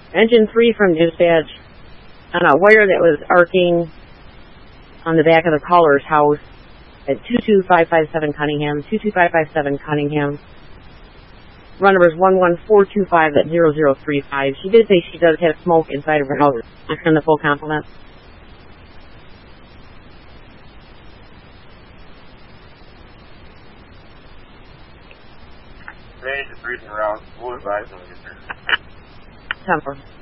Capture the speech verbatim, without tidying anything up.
Engine three from dispatch on a wire that was arcing on the back of the caller's house at two two five five seven Cunningham, two two five five seven Cunningham. Run number is one one four two five at zero zero three five. She did say she does have smoke inside of her house. I'll send the full complement. Range is reading around. We'll advise when we get there. ten four.